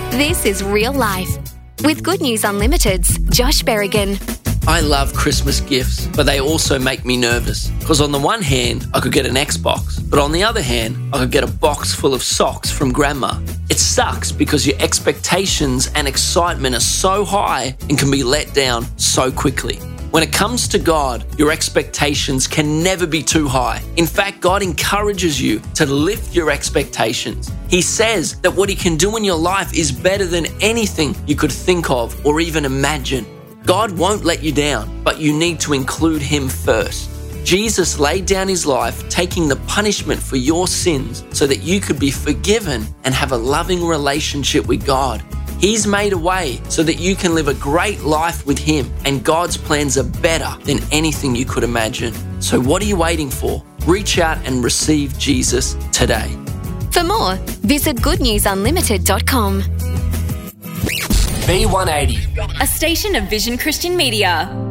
This is Real Life with Good News Unlimited's Josh Berrigan. I love Christmas gifts, but they also make me nervous. Because on the one hand, I could get an Xbox, but on the other hand, I could get a box full of socks from Grandma. It sucks because your expectations and excitement are so high and can be let down so quickly. When it comes to God, your expectations can never be too high. In fact, God encourages you to lift your expectations. He says that what He can do in your life is better than anything you could think of or even imagine. God won't let you down, but you need to include Him first. Jesus laid down His life, taking the punishment for your sins so that you could be forgiven and have a loving relationship with God. He's made a way so that you can live a great life with Him, and God's plans are better than anything you could imagine. So what are you waiting for? Reach out and receive Jesus today. For more, visit goodnewsunlimited.com. B180, a station of Vision Christian Media.